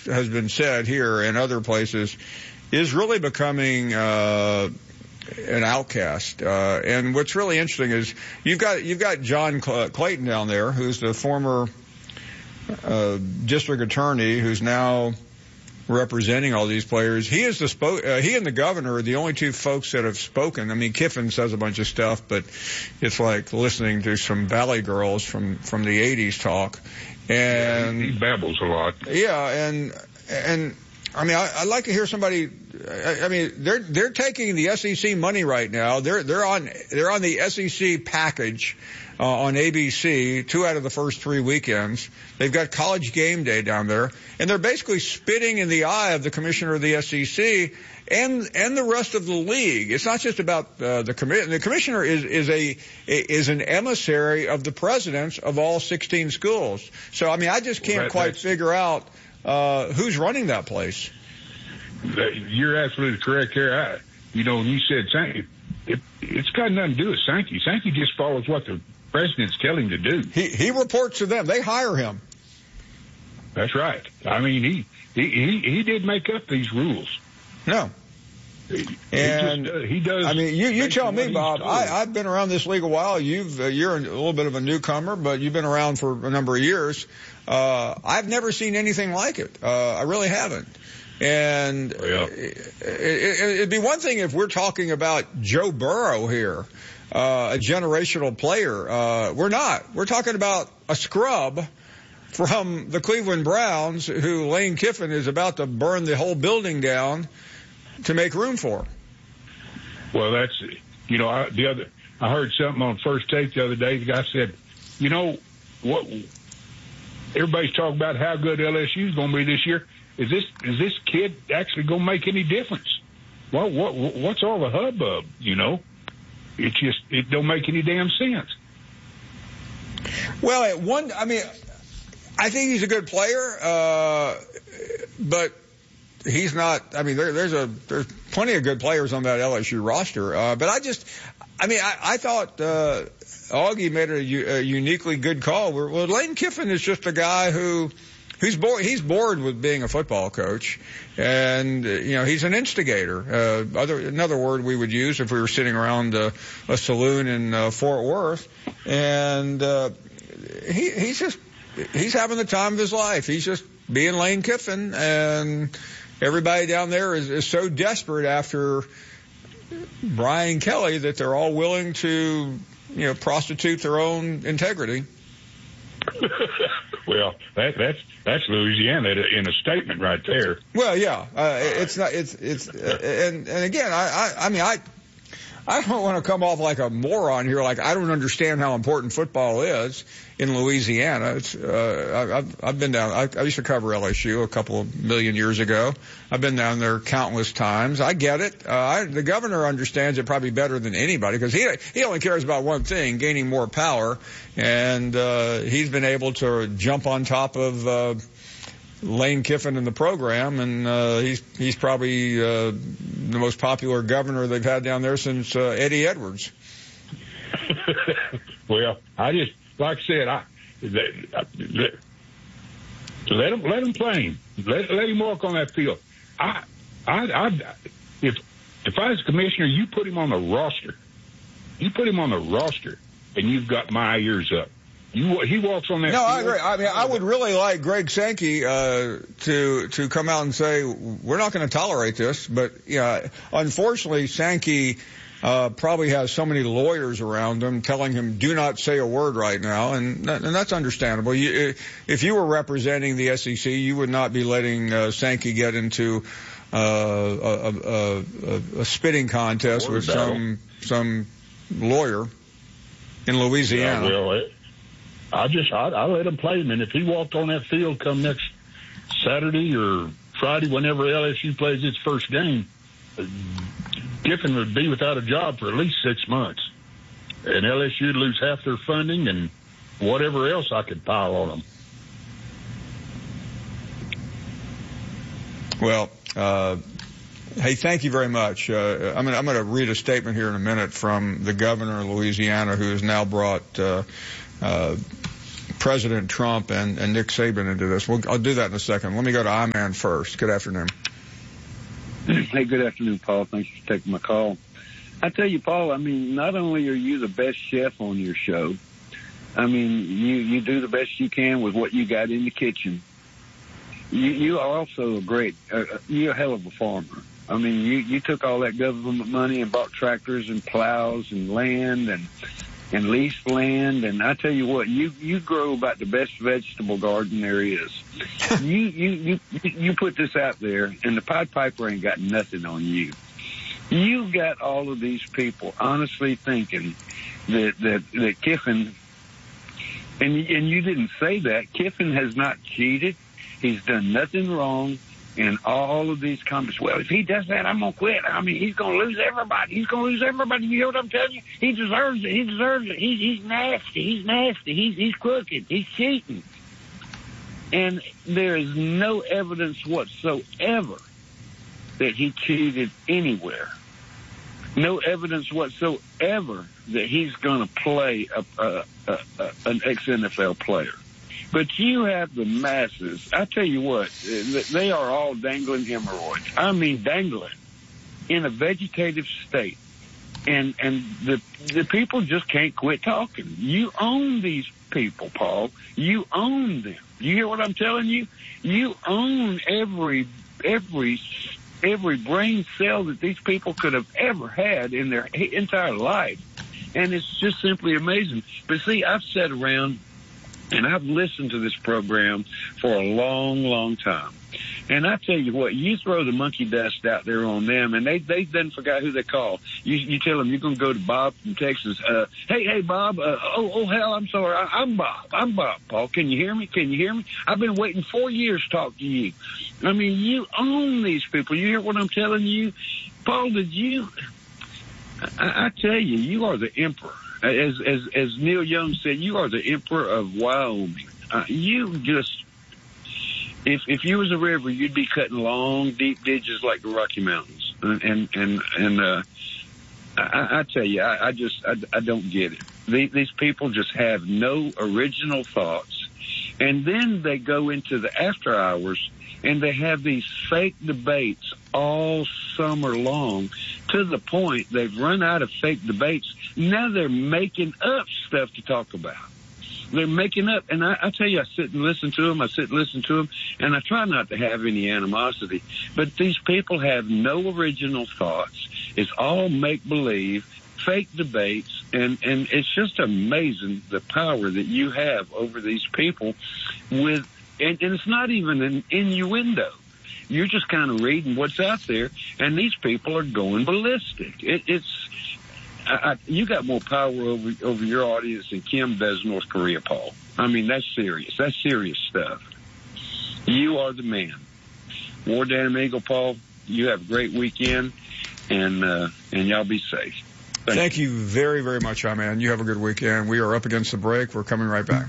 has been said here and other places, is really becoming an outcast. And what's really interesting is you've got John Clayton down there, who's the former district attorney, who's now representing all these players. He is he and the governor are the only two folks that have spoken. I mean, Kiffin says a bunch of stuff, but it's like listening to some Valley Girls from the 80s talk. And he babbles a lot. Yeah, and I mean, I'd like to hear somebody. I mean, they're taking the SEC money right now. They're on the SEC package on ABC 2 out of the first 3 weekends. They've got College Game Day down there, and they're basically spitting in the eye of the commissioner of the SEC and the rest of the league. It's not just about the commissioner. The commissioner is an emissary of the presidents of all 16 schools. So I mean, I just can't quite figure out who's running that place. You're absolutely correct there. When you said Sankey, it's got nothing to do with Sankey. Sankey just follows what the presidents tell him to do. He reports to them. They hire him. That's right. I mean, he did make up these rules. No. He does. I mean, you tell me, Bob. I've been around this league a while. You're a little bit of a newcomer, but you've been around for a number of years. I've never seen anything like it. I really haven't. And it'd be one thing if we're talking about Joe Burrow here, a generational player. We're not. We're talking about a scrub from the Cleveland Browns who Lane Kiffin is about to burn the whole building down to make room for. Well, that's, I heard something on First Take the other day. The guy said, what, everybody's talking about how good LSU is going to be this year. Is this kid actually going to make any difference? Well, what's all the hubbub? It don't make any damn sense. Well, I think he's a good player, but he's not. I mean, there's plenty of good players on that LSU roster. But I thought Augie made a uniquely good call. Well, Lane Kiffin is just a guy who's bored. He's bored with being a football coach, and he's an instigator. Another word we would use if we were sitting around a saloon in Fort Worth, and he's having the time of his life. He's just being Lane Kiffin, and everybody down there is so desperate after Brian Kelly that they're all willing to prostitute their own integrity. Well, that's Louisiana in a statement right there. Well, yeah, it's not. And again, I don't want to come off like a moron here. Like I don't understand how important football is in Louisiana. It's I've been down. I used to cover LSU a couple of million years ago. I've been down there countless times. I get it. The governor understands it probably better than anybody because he only cares about one thing: gaining more power. And he's been able to jump on top of Lane Kiffin in the program, and he's probably the most popular governor they've had down there since Eddie Edwards. Well, like I said, let him play him. Let him walk on that field. If I was commissioner, you put him on the roster. And you've got my ears up. He walks on that field. I agree. I mean, I would really like Greg Sankey to come out and say, we're not going to tolerate this. But, unfortunately, Sankey probably has so many lawyers around him telling him, do not say a word right now. And that's understandable. If you were representing the SEC, you would not be letting Sankey get into a spitting contest with some lawyer in Louisiana. Yeah, well, I let him play him, and if he walked on that field come next Saturday or Friday, whenever LSU plays its first game, Kiffin would be without a job for at least 6 months, and LSU would lose half their funding and whatever else I could pile on them. Well, hey, thank you very much. I'm going to read a statement here in a minute from the governor of Louisiana, who has now brought President Trump and Nick Saban into this. I'll do that in a second. Let me go to I-Man first. Good afternoon. Hey, good afternoon, Paul. Thanks for taking my call. I tell you, Paul, I mean, not only are you the best chef on your show, I mean, you do the best you can with what you got in the kitchen. You are also you're a hell of a farmer. I mean, you took all that government money and bought tractors and plows and land and leased land. And I tell you what, you grow about the best vegetable garden there is. You put this out there, and the Pied Piper ain't got nothing on you. You got all of these people honestly thinking that Kiffin, and you didn't say that, Kiffin has not cheated. He's done nothing wrong in all of these comments. Well, if he does that, I'm going to quit. I mean, he's going to lose everybody. He's going to lose everybody. You hear what I'm telling you? He deserves it. He deserves it. He's nasty. He's nasty. He's crooked. He's cheating. And there is no evidence whatsoever that he cheated anywhere. No evidence whatsoever that he's going to play an ex-NFL player. But you have the masses. I tell you what, they are all dangling hemorrhoids. I mean, dangling in a vegetative state. And the people just can't quit talking. You own these people, Paul. You own them. You hear what I'm telling you? You own every brain cell that these people could have ever had in their entire life. And it's just simply amazing. But see, I've sat around and I've listened to this program for a long, long time. And I tell you what, you throw the monkey dust out there on them, and they then forgot who they call. You tell them you're going to go to Bob from Texas. Hey, Bob. Hell, I'm sorry. I'm Bob. Paul, can you hear me? Can you hear me? I've been waiting 4 years to talk to you. I mean, you own these people. You hear what I'm telling you? Paul, I tell you, you are the emperor. As Neil Young said, you are the emperor of Wyoming. You just, if you was a river, you'd be cutting long, deep ditches like the Rocky Mountains. I tell you, I don't get it. These people just have no original thoughts. And then they go into the after hours and they have these fake debates all summer long, to the point they've run out of fake debates. Now they're making up stuff to talk about. They're making up, and I tell you, I sit and listen to them, and I try not to have any animosity. But these people have no original thoughts. It's all make-believe, fake debates, and it's just amazing the power that you have over these people with, and it's not even an innuendo. You're just kind of reading what's out there, and these people are going ballistic. You got more power over your audience than Kim does North Korea, Paul. I mean, that's serious. That's serious stuff. You are the man. War Damn Eagle, Paul, you have a great weekend, and y'all be safe. Thank you very, very much, man. You have a good weekend. We are up against the break. We're coming right back.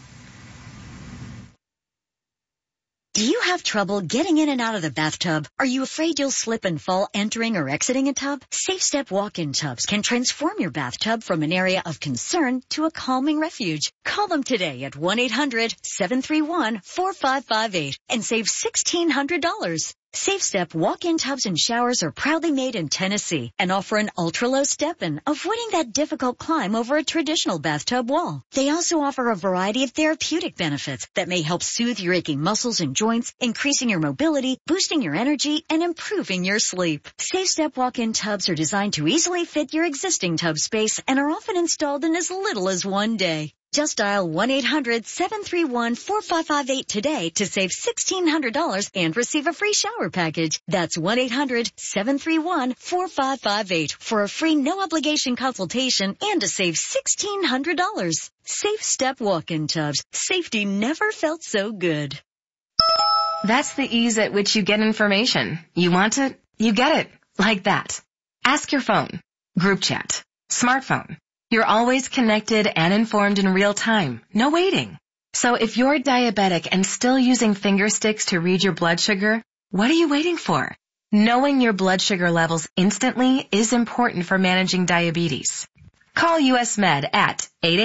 Do you have trouble getting in and out of the bathtub? Are you afraid you'll slip and fall entering or exiting a tub? Safe Step walk-in tubs can transform your bathtub from an area of concern to a calming refuge. Call them today at 1-800-731-4558 and save $1,600. Safe Step walk-in tubs and showers are proudly made in Tennessee and offer an ultra-low step-in, avoiding that difficult climb over a traditional bathtub wall. They also offer a variety of therapeutic benefits that may help soothe your aching muscles and joints, increasing your mobility, boosting your energy, and improving your sleep. Safe Step walk-in tubs are designed to easily fit your existing tub space and are often installed in as little as 1 day. Just dial 1-800-731-4558 today to save $1,600 and receive a free shower package. That's 1-800-731-4558 for a free no-obligation consultation and to save $1,600. Safe Step walk-in tubs. Safety never felt so good. That's the ease at which you get information. You want it, you get it. Like that. Ask your phone. Group chat. Smartphone. You're always connected and informed in real time. No waiting. So if you're diabetic and still using finger sticks to read your blood sugar, what are you waiting for? Knowing your blood sugar levels instantly is important for managing diabetes. Call US Med at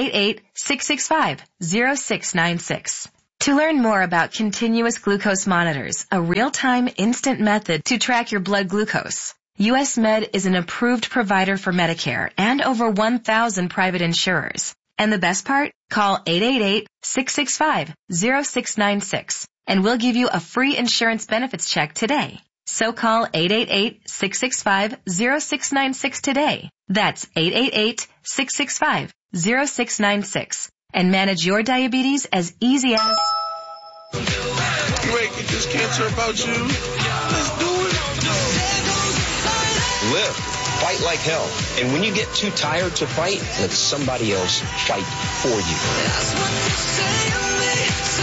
888-665-0696. To learn more about continuous glucose monitors, a real-time instant method to track your blood glucose, US Med is an approved provider for Medicare and over 1,000 private insurers. And the best part? Call 888-665-0696 and we'll give you a free insurance benefits check today. So call 888-665-0696 today. That's 888-665-0696 and manage your diabetes as easy as... You ain't get this cancer about you. Let's do it. Live. Fight like hell. And when you get too tired to fight, let somebody else fight for you. That's what you say to me,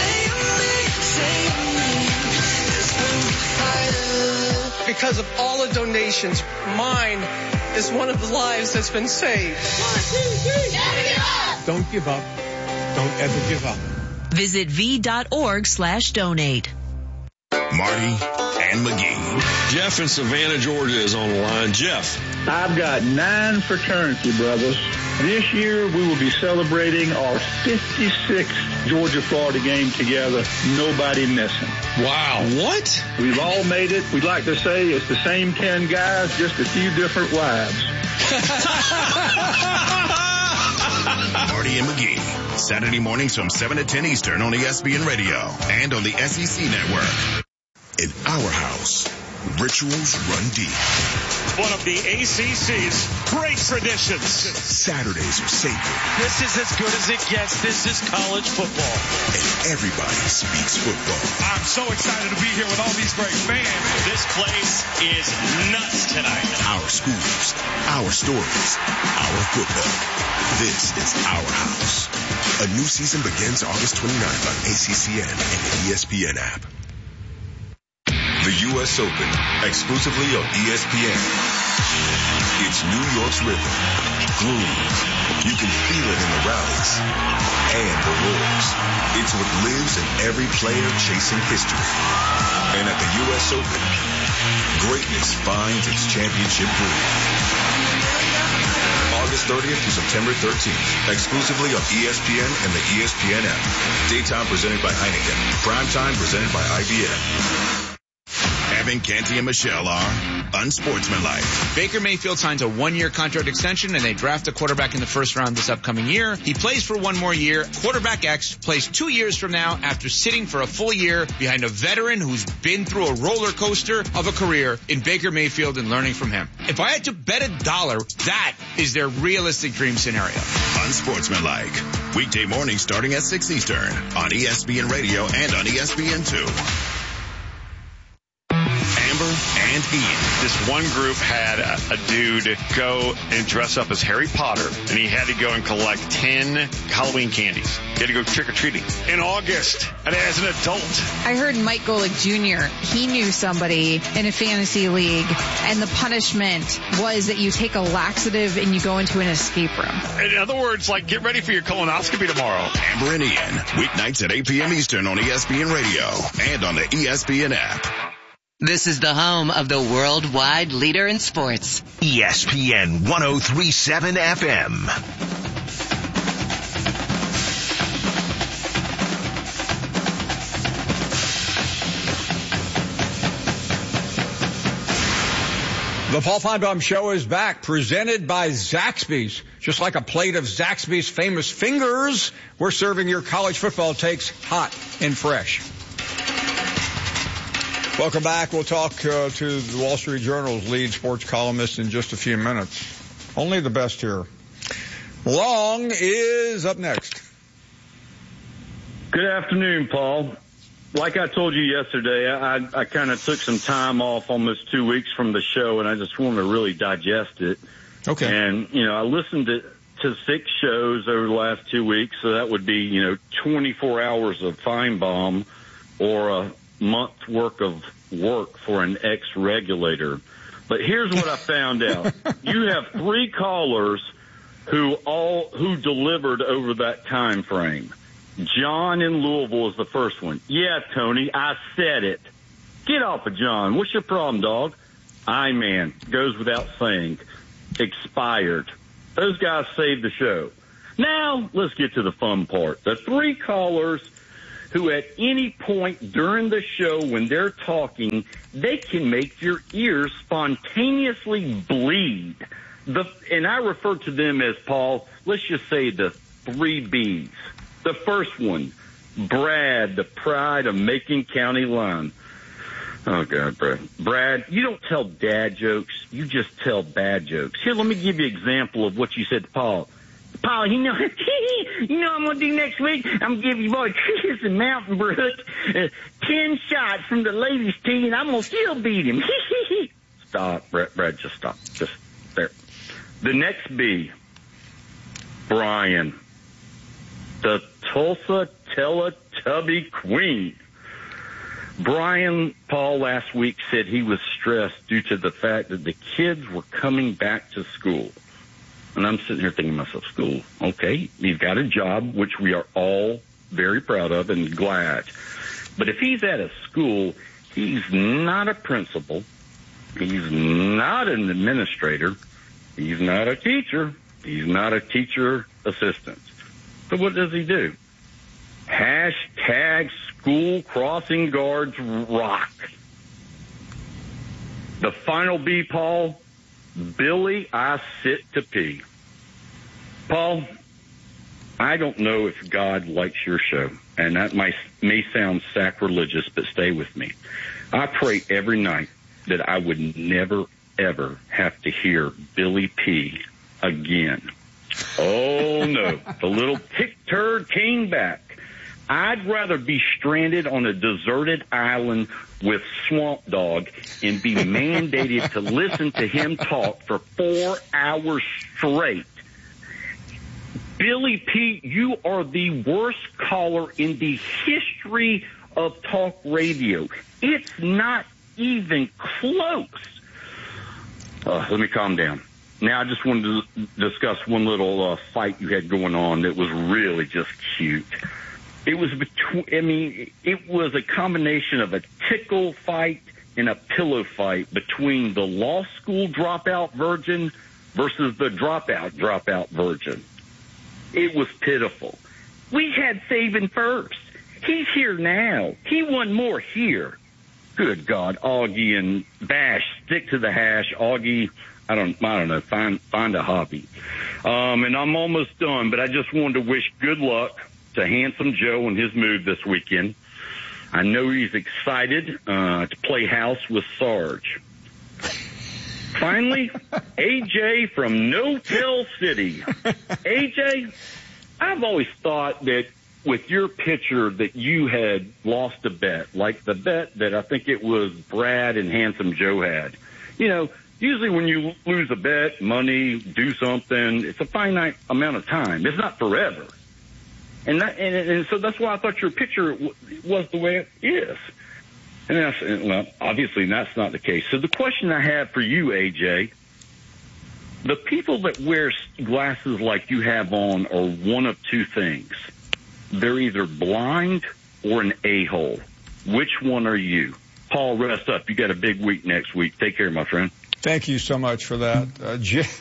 because of all the donations, mine is one of the lives that's been saved. 1, 2, 3. Never give up. Don't give up. Don't ever give up. Visit v.org/donate. Marty and McGee. Jeff in Savannah, Georgia is on the line. Jeff. I've got 9 fraternity brothers. This year we will be celebrating our 56th Georgia-Florida game together. Nobody missing. Wow. What? We've all made it. We'd like to say it's the same 10 guys, just a few different wives. Marty and McGee. Saturday mornings from 7 to 10 Eastern on ESPN Radio and on the SEC Network. In our house, rituals run deep. One of the ACC's great traditions. Saturdays are sacred. This is as good as it gets. This is college football. And everybody speaks football. I'm so excited to be here with all these great fans. This place is nuts tonight. Our schools, our stories, our football. This is our house. A new season begins August 29th on ACCN and the ESPN app. The U.S. Open, exclusively on ESPN. It's New York's rhythm, grooves. You can feel it in the rallies and the roars. It's what lives in every player chasing history. And at the U.S. Open, greatness finds its championship groove. August 30th to September 13th, exclusively on ESPN and the ESPN app. Daytime presented by Heineken. Primetime presented by IBM. Evan, Canty, and Michelle are unsportsmanlike. Baker Mayfield signs a 1-year contract extension, and they draft a quarterback in the first round this upcoming year. He plays for 1 more year. Quarterback X plays 2 years from now after sitting for a full year behind a veteran who's been through a roller coaster of a career in Baker Mayfield and learning from him. If I had to bet $1, that is their realistic dream scenario. Unsportsmanlike. Weekday mornings starting at 6 Eastern on ESPN Radio and on ESPN2. And Ian. This one group had a dude go and dress up as Harry Potter, and he had to go and collect 10 Halloween candies. He had to go trick-or-treating in August, and as an adult. I heard Mike Golick Jr., he knew somebody in a fantasy league, and the punishment was that you take a laxative and you go into an escape room. In other words, like, get ready for your colonoscopy tomorrow. Amber and Ian, weeknights at 8 p.m. Eastern on ESPN Radio and on the ESPN app. This is the home of the worldwide leader in sports. ESPN 103.7 FM. The Paul Finebaum Show is back, presented by Zaxby's. Just like a plate of Zaxby's famous fingers, we're serving your college football takes hot and fresh. Welcome back. We'll talk to the Wall Street Journal's lead sports columnist in just a few minutes. Only the best here. Long is up next. Good afternoon, Paul. Like I told you yesterday, I kind of took some time off, almost 2 weeks from the show, and I just wanted to really digest it. Okay. And, I listened to 6 shows over the last 2 weeks, so that would be, 24 hours of Finebaum or a month's work of work for an ex-regulator. But here's what I found out. You have 3 callers who delivered over that time frame. John in Louisville is the first one. Yeah, Tony, I said it. Get off of John. What's your problem, dog? I-man. Goes without saying. Expired. Those guys saved the show. Now, let's get to the fun part. The 3 callers who at any point during the show when they're talking, they can make your ears spontaneously bleed. And I refer to them as, Paul, let's just say the 3 Bs. The first one, Brad, the pride of Macon County line. Oh, God, Brad. Brad, you don't tell dad jokes. You just tell bad jokes. Here, let me give you an example of what you said to Paul. Paul, you know what I'm going to do next week? I'm going to give you boy Chris and Mountain Brook 10 shots from the ladies' team, and I'm going to still beat him. Stop, Brad, just stop. Just there. The next B, Brian, the Tulsa Teletubby Queen. Brian, Paul last week said he was stressed due to the fact that the kids were coming back to school. And I'm sitting here thinking to myself, school, okay, he's got a job, which we are all very proud of and glad. But if he's at a school, he's not a principal, he's not an administrator, he's not a teacher, he's not a teacher assistant. So what does he do? Hashtag school crossing guards rock. The final B, Paul, Billy, I sit to pee. Paul, I don't know if God likes your show, and that may sound sacrilegious, but stay with me. I pray every night that I would never, ever have to hear Billy P again. Oh, no. The little pig turd came back. I'd rather be stranded on a deserted island with Swamp Dog and be mandated to listen to him talk for 4 hours straight. Billy P., you are the worst caller in the history of talk radio. It's not even close. Let me calm down. Now, I just wanted to discuss one little fight you had going on that was really just cute. It was it was a combination of a tickle fight and a pillow fight between the law school dropout virgin versus the dropout virgin. It was pitiful. We had Saban first. He's here now. He won more here. Good God, Augie and Bash, stick to the hash. Augie, I don't know, find a hobby. And I'm almost done, but I just wanted to wish good luck to Handsome Joe and his move this weekend. I know he's excited to play house with Sarge. Finally, AJ from No-Tell City. AJ, I've always thought that with your pitcher that you had lost a bet, like the bet that I think it was Brad and Handsome Joe had. You know, usually when you lose a bet, money, do something, it's a finite amount of time. It's not forever. And so that's why I thought your picture was the way it is. And well, obviously that's not the case. So the question I have for you, AJ, the people that wear glasses like you have on are one of two things. They're either blind or an a-hole. Which one are you? Paul, rest up. You got a big week next week. Take care, my friend. Thank you so much for that.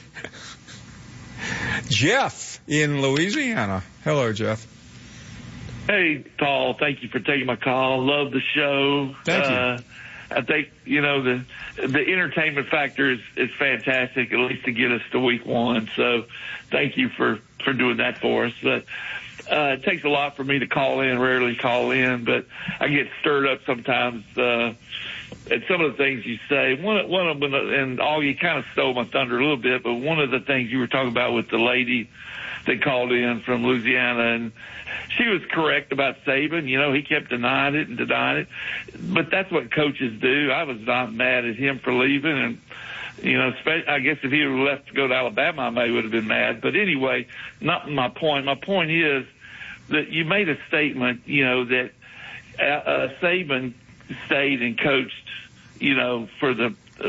Jeff in Louisiana. Hello, Jeff. Hey, Paul. Thank you for taking my call. Love the show. Thank you. I think, you know, the entertainment factor is fantastic, at least to get us to week one. So thank you for doing that for us. But it takes a lot for me to call in, rarely call in, but I get stirred up sometimes at some of the things you say. One of them, and all you kind of stole my thunder a little bit, but one of the things you were talking about with the lady that called in from Louisiana, and she was correct about Saban. You know, he kept denying it. But that's what coaches do. I was not mad at him for leaving. And, you know, I guess if he had left to go to Alabama, I may would have been mad. But anyway, not my point. My point is that you made a statement, you know, that Saban stayed and coached, you know, for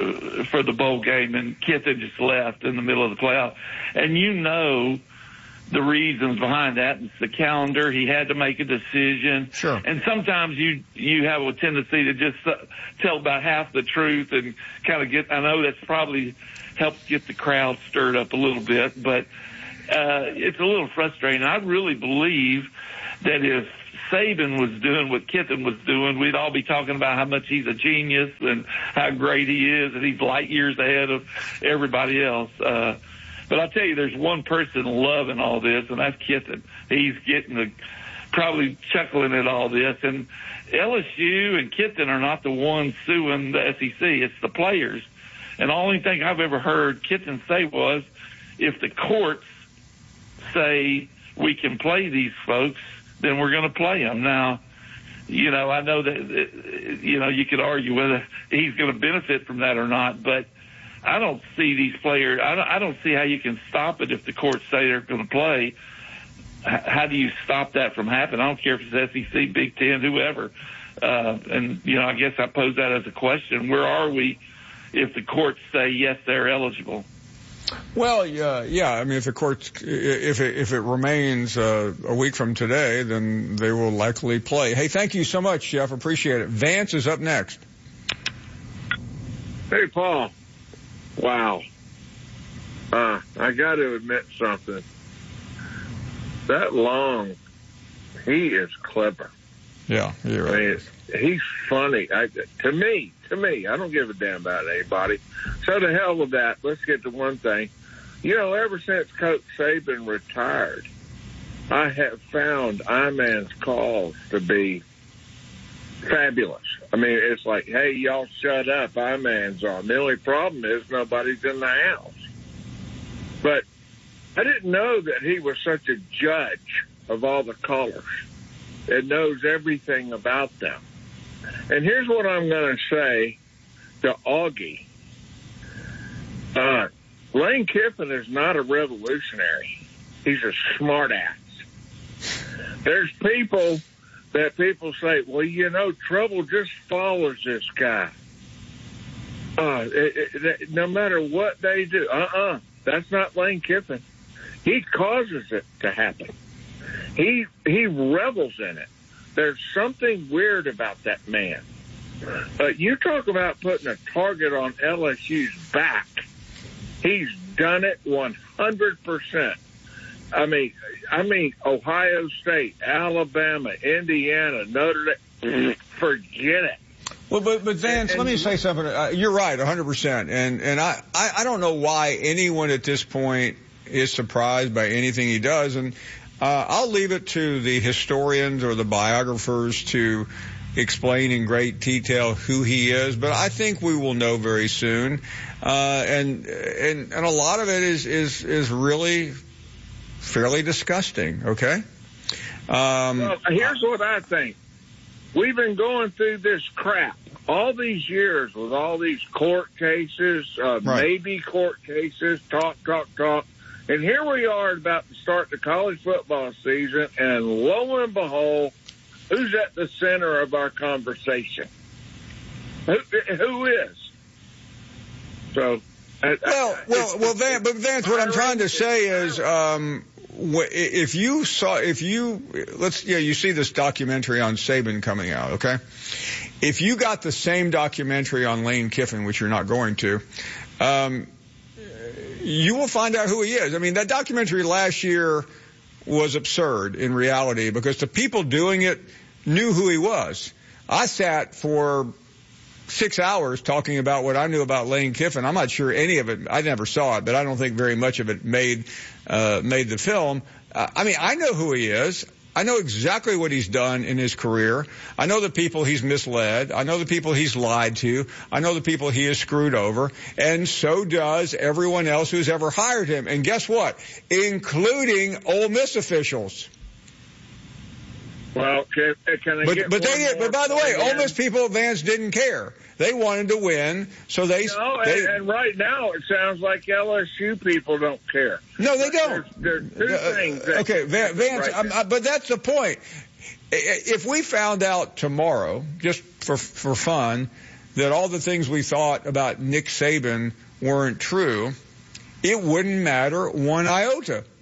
the bowl game, and Kiffin just left in the middle of the playoff. And you know the reasons behind that. It's the calendar. He had to make a decision. Sure. And sometimes you have a tendency to just tell about half the truth and kind of I know that's probably helped get the crowd stirred up a little bit, but it's a little frustrating. I really believe that if Saban was doing what Kiffin was doing, we'd all be talking about how much he's a genius and how great he is, and he's light years ahead of everybody else. But I'll tell you, there's one person loving all this, and that's Kiffin. He's getting probably chuckling at all this. And LSU and Kiffin are not the ones suing the SEC. It's the players. And the only thing I've ever heard Kiffin say was, if the courts say we can play these folks, then we're going to play them. Now, I know that, you could argue whether he's going to benefit from that or not, but I don't see these players. I don't see how you can stop it if the courts say they're going to play. How do you stop that from happening? I don't care if it's SEC, Big Ten, whoever. I guess I pose that as a question. Where are we if the courts say, yes, they're eligible? Well, yeah. I mean, if the courts, if it remains a week from today, then they will likely play. Hey, thank you so much, Jeff. Appreciate it. Vance is up next. Hey, Paul. Wow. I got to admit something. That Long, he is clever. Yeah, you're right. I mean, he's funny. To me, I don't give a damn about anybody. So to hell with that. Let's get to one thing. Ever since Coach Saban retired, I have found Iman's calls to be fabulous. I mean, it's like, hey, y'all shut up. Iman's on. The only problem is nobody's in the house. But I didn't know that he was such a judge of all the callers and knows everything about them. And here's what I'm going to say to Augie. Lane Kiffin is not a revolutionary. He's a smartass. There's people say, well, trouble just follows this guy. No matter what they do. That's not Lane Kiffin. He causes it to happen. He revels in it. There's something weird about that man. You talk about putting a target on LSU's back. He's done it 100%. I mean, Ohio State, Alabama, Indiana, Notre Dame, forget it. Well, but Vance, let me say something. You're right, 100%. And I don't know why anyone at this point is surprised by anything he does. And I'll leave it to the historians or the biographers to explain in great detail who he is. But I think we will know very soon. And a lot of it is really fairly disgusting. Okay. Well, here's what I think. We've been going through this crap all these years with all these court cases, maybe court cases, talk. And here we are about to start the college football season, and lo and behold, who's at the center of our conversation? Who is? So, well, Vance, what I'm trying to say is, you see this documentary on Saban coming out, okay? If you got the same documentary on Lane Kiffin, which you're not going to, you will find out who he is. I mean, that documentary last year was absurd in reality because the people doing it knew who he was. I sat for 6 hours talking about what I knew about Lane Kiffin. I'm not sure any of it. I never saw it, but I don't think very much of it made the film. I know who he is. I know exactly what he's done in his career. I know the people he's misled. I know the people he's lied to. I know the people he has screwed over. And so does everyone else who's ever hired him. And guess what? Including Ole Miss officials. Well, can I get but by the way, Ole Miss people, Vance, didn't care. They wanted to win, so and right now it sounds like LSU people don't care. No, they don't. There's two things. Okay, Vance, but that's the point. If we found out tomorrow, just for fun, that all the things we thought about Nick Saban weren't true, it wouldn't matter one iota.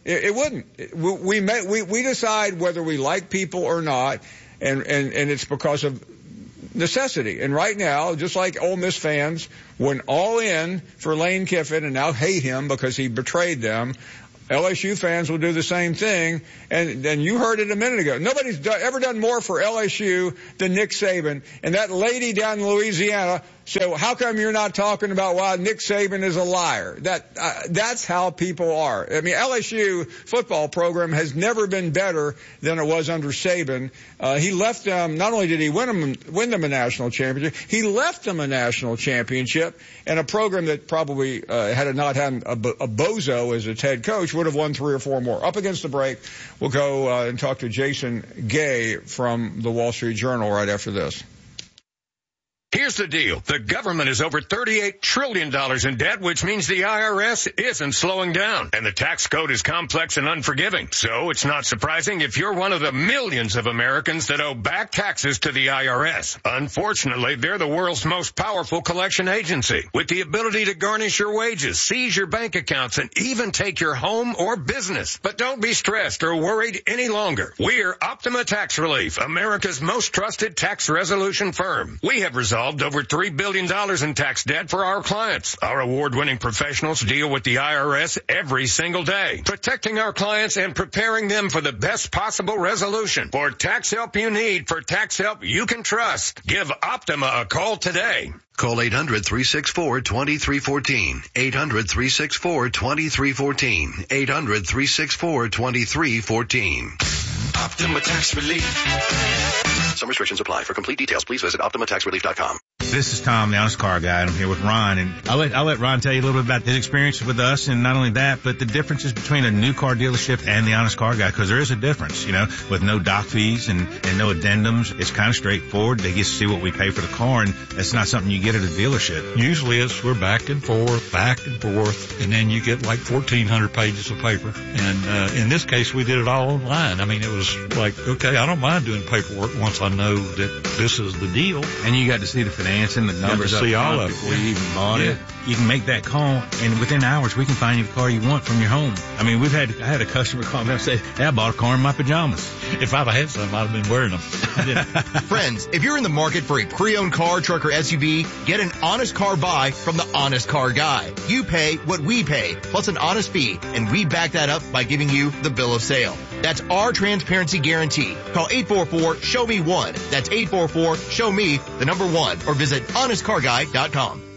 It wouldn't. We decide whether we like people or not, and it's because of necessity. And right now, just like Ole Miss fans went all in for Lane Kiffin and now hate him because he betrayed them, LSU fans will do the same thing. And you heard it a minute ago. Nobody's ever done more for LSU than Nick Saban. And that lady down in Louisiana said, how come you're not talking about why Nick Saban is a liar? That's how people are. I mean, LSU football program has never been better than it was under Saban. He left them, not only did he win them a national championship, he left them a national championship, and a program that probably had it not had a bozo as its head coach would have won 3 or 4 more. Up against the break, we'll go and talk to Jason Gay from the Wall Street Journal right after this. Here's the deal. The government is over $38 trillion in debt, which means the IRS isn't slowing down. And the tax code is complex and unforgiving. So it's not surprising if you're one of the millions of Americans that owe back taxes to the IRS. Unfortunately, they're the world's most powerful collection agency, with the ability to garnish your wages, seize your bank accounts, and even take your home or business. But don't be stressed or worried any longer. We're Optima Tax Relief, America's most trusted tax resolution firm. We have resolved over $3 billion in tax debt for our clients. Our award-winning professionals deal with the IRS every single day, protecting our clients and preparing them for the best possible resolution. For tax help you need, for tax help you can trust, give Optima a call today. Call 800-364-2314. 800-364-2314. 800-364-2314. Optima Tax Relief. Some restrictions apply. For complete details, please visit OptimaTaxRelief.com. This is Tom, the Honest Car Guy, and I'm here with Ron. And I'll let Ron tell you a little bit about his experience with us, and not only that, but the differences between a new car dealership and the Honest Car Guy, because there is a difference, with no doc fees and no addendums. It's kind of straightforward. They get to see what we pay for the car, and that's not something you get at a dealership. Usually we're back and forth, and then you get like 1,400 pages of paper. And in this case, we did it all online. I mean, it was like, okay, I don't mind doing paperwork once I know that this is the deal. And you got to see the financing, the numbers up front before you even bought it. You can make that call, and within hours, we can find you the car you want from your home. I mean, I had a customer call me and say, hey, I bought a car in my pajamas. If I'd had some, I'd have been wearing them. Friends, if you're in the market for a pre-owned car, truck, or SUV, get an honest car buy from the Honest Car Guy. You pay what we pay, plus an honest fee, and we back that up by giving you the bill of sale. That's our transparency guarantee. Call 844-SHOW-ME-1. That's 844-SHOW-ME, the number 1, or visit honestcarguy.com.